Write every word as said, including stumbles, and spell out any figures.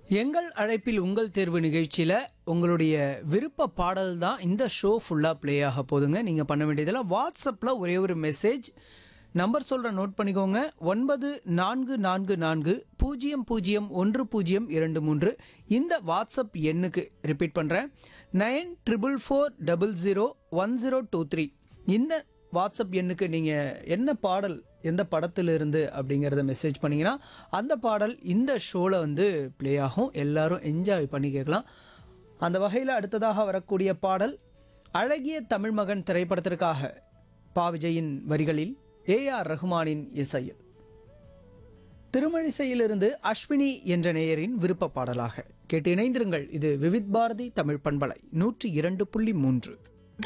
எங்கள் அழைப்பில் உங்கள் தேர்வு நிகழ்ச்சியில் உங்களுடைய விருப்ப பாடல் தான் இந்த ஷோ ஃபுல்லாக ப்ளே ஆக போதுங்க. நீங்கள் பண்ண வேண்டியதெல்லாம் வாட்ஸ்அப்பில் ஒரே ஒரு மெசேஜ் நம்பர் சொல்கிற நோட் பண்ணிக்கோங்க. ஒன்பது நான்கு நான்கு நான்கு பூஜ்ஜியம் பூஜ்ஜியம் ஒன்று பூஜ்ஜியம் இரண்டு மூன்று இந்த வாட்ஸ்அப் எண்ணுக்கு ரிப்பீட் பண்ணுறேன். Nine triple four double zero one zero two three இந்த வாட்ஸ்அப் எண்ணுக்கு நீங்கள் என்ன பாடல் எந்த படத்திலிருந்து அப்படிங்கிறத மெசேஜ் பண்ணிங்கன்னா அந்த பாடல் இந்த ஷோவில் வந்து ப்ளே ஆகும். எல்லாரும் என்ஜாய் பண்ணி கேட்கலாம். அந்த வகையில் அடுத்ததாக வரக்கூடிய பாடல் அழகிய தமிழ் மகன் திரைப்படத்திற்காக பா விஜயின் வரிகளில் ஏ ஆர் ரஹ்மானின் இசையில் திருமழிசையிலிருந்து அஸ்வினி என்ற நேயரின் விருப்ப பாடலாக கேட்டு இணைந்திருங்கள். இது விவித் பாரதி தமிழ் பண்பலை நூற்றி இரண்டு புள்ளி மூன்று.